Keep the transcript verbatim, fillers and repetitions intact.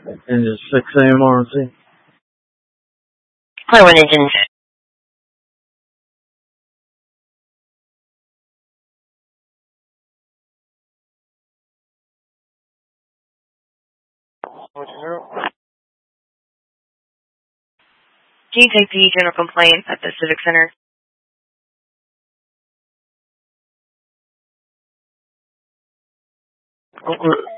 Engine six A M R C. Hi, one engine. Can you take the general complaint at the Civic Center? Okay.